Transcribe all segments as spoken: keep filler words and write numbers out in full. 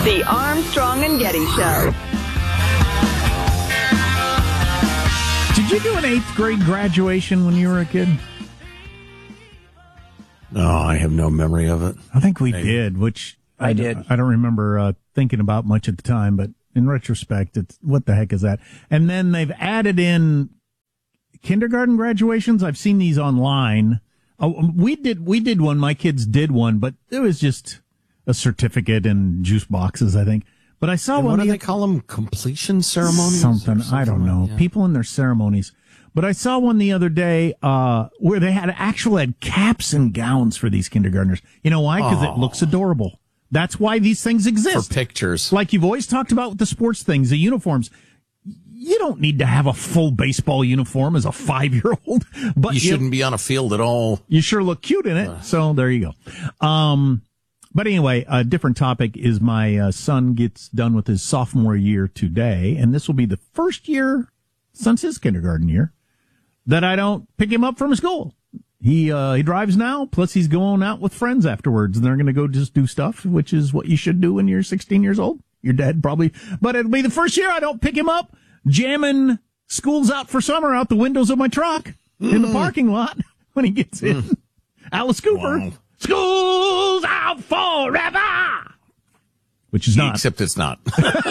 The Armstrong and Getty Show. Did you do an eighth grade graduation when you were a kid? No, I have no memory of it. I think we Maybe. did, which I, I did. I don't remember uh, thinking about much at the time, but in retrospect, it's what the heck is that? And then they've added in kindergarten graduations. I've seen these online. Oh, we did we did one. My kids did one, but it was just a certificate and juice boxes, I think. But I saw And one. what do the, they call them? Completion ceremonies? Something, something I don't know. like, yeah. People in their ceremonies. But I saw one the other day uh where they had actual had caps and gowns for these kindergartners. You know why? Because Oh. it looks adorable. That's why these things exist. For pictures. Like you've always talked about with the sports things, the uniforms. You don't need to have a full baseball uniform as a five-year-old. But You shouldn't be on a field at all. You sure look cute in it. So there you go. Um, but anyway, a different topic is my uh, son gets done with his sophomore year today, and this will be the first year since his kindergarten year that I don't pick him up from school. He uh, he drives now, plus he's going out with friends afterwards, and they're going to go just do stuff, which is what you should do when you're sixteen years old. Your dad probably, but it'll be the first year I don't pick him up, jamming "School's Out for Summer" out the windows of my truck mm. in the parking lot when he gets in. Mm. Alice Cooper, wow. "School's Out Forever," which is not. Except it's not.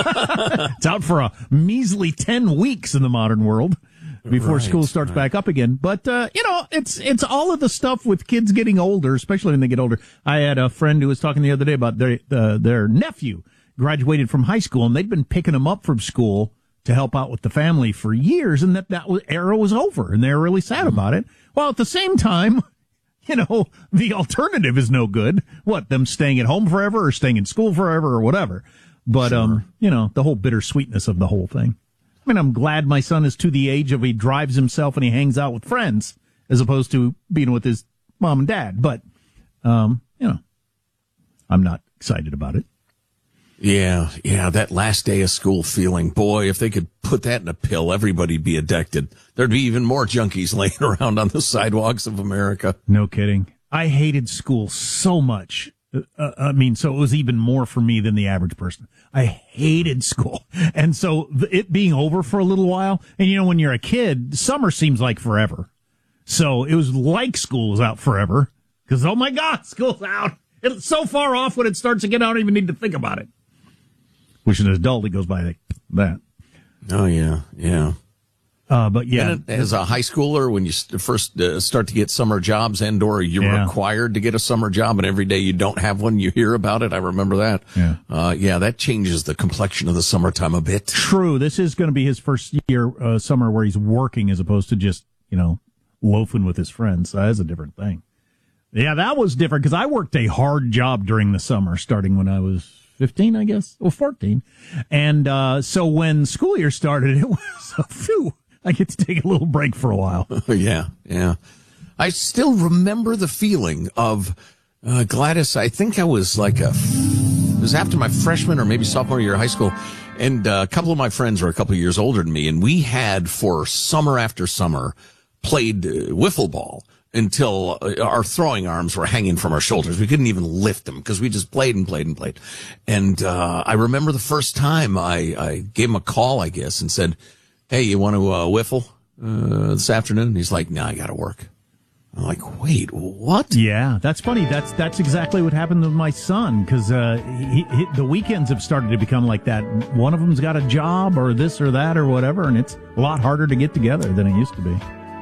It's out for a measly ten weeks in the modern world before right, school starts right. back up again. But, uh, you know, it's, it's all of the stuff with kids getting older, especially when they get older. I had a friend who was talking the other day about their, uh, their nephew graduated from high school, and they'd been picking him up from school to help out with the family for years, and that, that era was over, and they were really sad mm-hmm. about it. While at the same time, you know, the alternative is no good. What, them staying at home forever or staying in school forever or whatever. But, sure. um, you know, the whole bittersweetness of the whole thing. I mean, I'm glad my son is to the age of he drives himself and he hangs out with friends as opposed to being with his mom and dad. But, um, you know, I'm not excited about it. Yeah, yeah, that last day of school feeling. Boy, if they could put that in a pill, everybody'd be addicted. There'd be even more junkies laying around on the sidewalks of America. No kidding. I hated school so much. Uh, I mean, so it was even more for me than the average person. I hated school. And so it being over for a little while, and you know, when you're a kid, summer seems like forever. So it was like school was out forever because, oh my God, school's out. It's so far off when it starts again, I don't even need to think about it. Which as an adult, it goes by like that. Oh, yeah, yeah. Uh, but yeah, and as a high schooler, when you first uh, start to get summer jobs and or you're yeah. required to get a summer job and every day you don't have one, you hear about it. I remember that. Yeah. Uh, yeah, that changes the complexion of the summertime a bit. True. This is going to be his first year, uh, summer where he's working as opposed to just, you know, loafing with his friends. So that's a different thing. Yeah, that was different because I worked a hard job during the summer starting when I was fifteen, I guess, or fourteen. And, uh, so when school year started, it was a phew. I get to take a little break for a while. yeah, yeah. I still remember the feeling of uh, Gladys. I think I was like a, it was after my freshman or maybe sophomore year of high school. And uh, a couple of my friends were a couple of years older than me. And we had for summer after summer played uh, wiffle ball until uh, our throwing arms were hanging from our shoulders. We couldn't even lift them because we just played and played and played. And uh, I remember the first time I, I gave him a call, I guess, and said, "Hey, you want to uh, wiffle uh, this afternoon?" And he's like, "No, I got to work." I'm like, "Wait, what?" Yeah, that's funny. That's that's exactly what happened with my son because uh, he, he, the weekends have started to become like that. One of them's got a job or this or that or whatever, and it's a lot harder to get together than it used to be.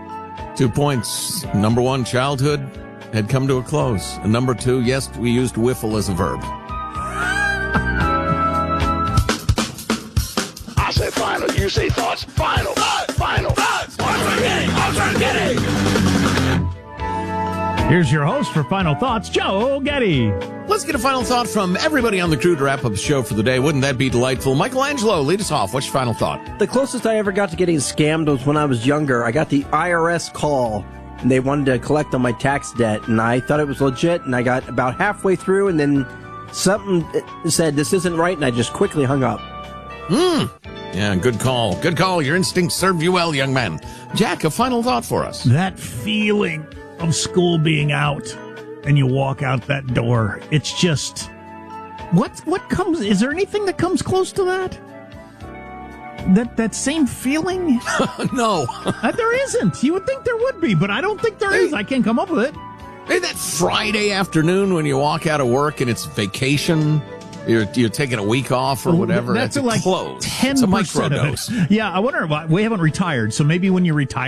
Two points. Number one, childhood had come to a close. And number two, yes, we used wiffle as a verb. I say final, you say thoughts. Final, thoughts, final, thoughts. Armstrong Getty, Armstrong Getty. Here's your host for Final Thoughts, Joe Getty. Let's get a final thought from everybody on the crew to wrap up the show for the day. Wouldn't that be delightful? Michelangelo, lead us off. What's your final thought? The closest I ever got to getting scammed was when I was younger. I got the I R S call, and they wanted to collect on my tax debt, and I thought it was legit, and I got about halfway through, and then something said, "This isn't right," and I just quickly hung up. Hmm. Yeah, good call. Good call. Your instincts served you well, young man. Jack, a final thought for us. That feeling of school being out and you walk out that door, it's just, What what comes? Is there anything that comes close to that? That that same feeling? No. uh, there isn't. You would think there would be, but I don't think there Hey. is. I can't come up with it. Hey, that Friday afternoon when you walk out of work and it's vacation, you're you're taking a week off or whatever. That's That's like close. ten It's a percent of microdose. it. Yeah, I wonder. We haven't retired, so maybe when you retire.